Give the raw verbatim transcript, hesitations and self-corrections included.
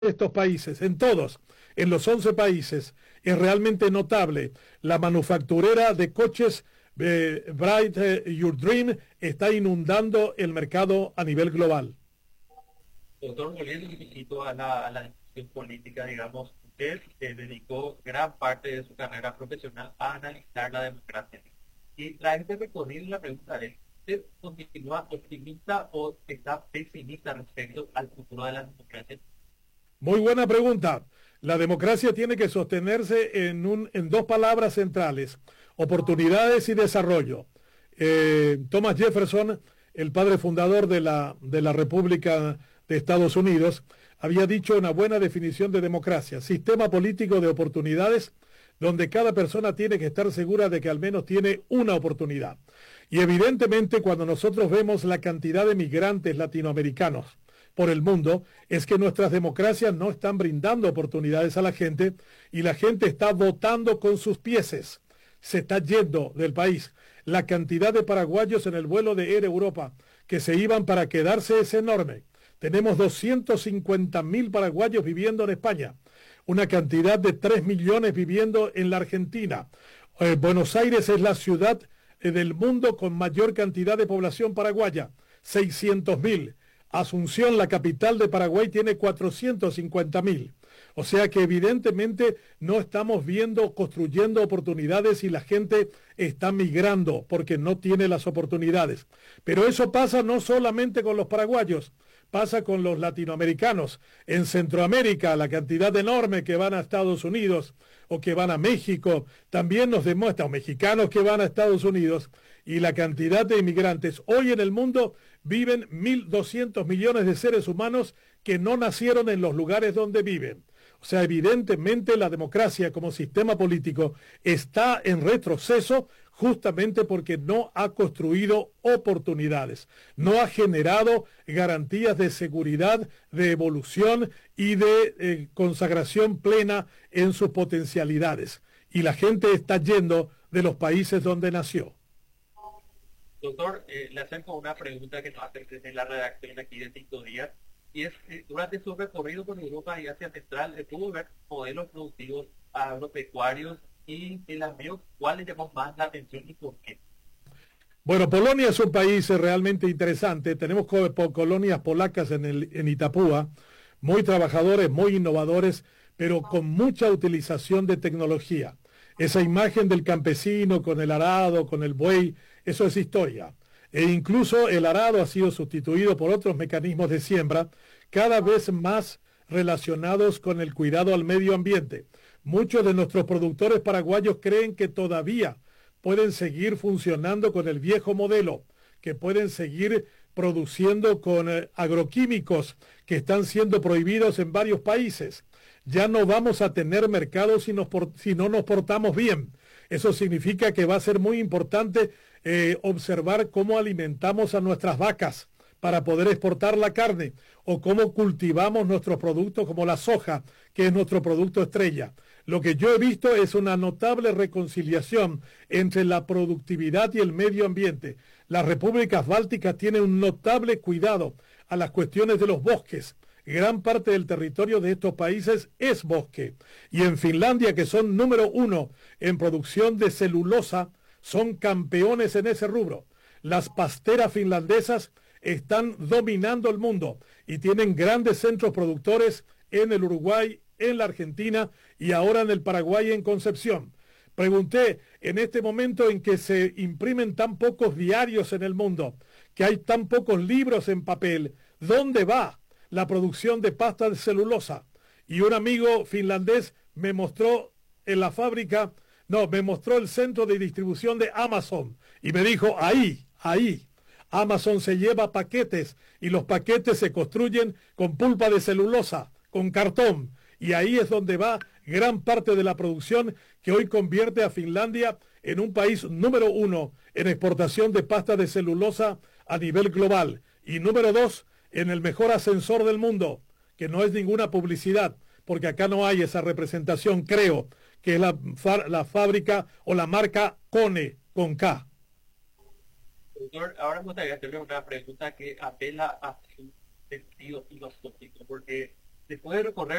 estos países, en todos, en los once países, es realmente notable. La manufacturera de coches eh, Bright eh, Your Dream está inundando el mercado a nivel global. Doctor, volviendo un poquito a la, a la discusión política, digamos, usted eh, dedicó gran parte de su carrera profesional a analizar la democracia. Y tras este recorrido, la pregunta es, ¿usted continúa optimista o está pesimista respecto al futuro de la democracia? Muy buena pregunta. La democracia tiene que sostenerse en, un, en dos palabras centrales, oportunidades y desarrollo. Eh, Thomas Jefferson, el padre fundador de la, de la República de Estados Unidos, había dicho una buena definición de democracia, sistema político de oportunidades donde cada persona tiene que estar segura de que al menos tiene una oportunidad. Y evidentemente cuando nosotros vemos la cantidad de migrantes latinoamericanos por el mundo, es que nuestras democracias no están brindando oportunidades a la gente y la gente está votando con sus pieses. Se está yendo del país. La cantidad de paraguayos en el vuelo de Air Europa que se iban para quedarse es enorme. Tenemos doscientos cincuenta mil paraguayos viviendo en España, una cantidad de tres millones viviendo en la Argentina. Eh, Buenos Aires es la ciudad eh, del mundo con mayor cantidad de población paraguaya, seiscientos mil. Asunción, la capital de Paraguay, tiene cuatrocientos cincuenta mil. O sea que evidentemente no estamos viendo, construyendo oportunidades y la gente está migrando porque no tiene las oportunidades. Pero eso pasa no solamente con los paraguayos, pasa con los latinoamericanos. En Centroamérica, la cantidad enorme que van a Estados Unidos o que van a México, también nos demuestra, o mexicanos que van a Estados Unidos, y la cantidad de inmigrantes. Hoy en el mundo viven mil doscientos millones de seres humanos que no nacieron en los lugares donde viven. O sea, evidentemente la democracia como sistema político está en retroceso justamente porque no ha construido oportunidades, no ha generado garantías de seguridad, de evolución y de eh, consagración plena en sus potencialidades. Y la gente está yendo de los países donde nació. Doctor, eh, le acerco una pregunta que nos hace desde la redacción aquí de Cinco Días, y es, eh, durante su recorrido por Europa y Asia Central, eh, pudo ver modelos productivos agropecuarios y el amigo, ¿cuál le llamó más la atención y por qué? Bueno, Polonia es un país eh, realmente interesante. Tenemos co po colonias polacas en, el, en Itapúa, muy trabajadores, muy innovadores, pero con mucha utilización de tecnología. Esa imagen del campesino con el arado, con el buey, eso es historia. E incluso el arado ha sido sustituido por otros mecanismos de siembra, cada vez más relacionados con el cuidado al medio ambiente. Muchos de nuestros productores paraguayos creen que todavía pueden seguir funcionando con el viejo modelo, que pueden seguir produciendo con eh, agroquímicos que están siendo prohibidos en varios países. Ya no vamos a tener mercado si, nos por, si no nos portamos bien. Eso significa que va a ser muy importante eh, observar cómo alimentamos a nuestras vacas para poder exportar la carne o cómo cultivamos nuestros productos como la soja, que es nuestro producto estrella. Lo que yo he visto es una notable reconciliación entre la productividad y el medio ambiente. Las repúblicas bálticas tienen un notable cuidado a las cuestiones de los bosques. Gran parte del territorio de estos países es bosque. Y en Finlandia, que son número uno en producción de celulosa, son campeones en ese rubro. Las pasteras finlandesas están dominando el mundo y tienen grandes centros productores en el Uruguay, en la Argentina y ahora en el Paraguay, en Concepción. Pregunté, en este momento en que se imprimen tan pocos diarios en el mundo, que hay tan pocos libros en papel, ¿dónde va la producción de pasta de celulosa? Y un amigo finlandés me mostró en la fábrica, no, me mostró el centro de distribución de Amazon y me dijo, ahí, ahí. Amazon se lleva paquetes y los paquetes se construyen con pulpa de celulosa, con cartón. Y ahí es donde va gran parte de la producción que hoy convierte a Finlandia en un país número uno en exportación de pasta de celulosa a nivel global. Y número dos, en el mejor ascensor del mundo, que no es ninguna publicidad, porque acá no hay esa representación, creo, que es la, la fábrica o la marca Kone, con K. Doctor, ahora me gustaría hacerle una pregunta que apela a su sentido filosófico, porque después de recorrer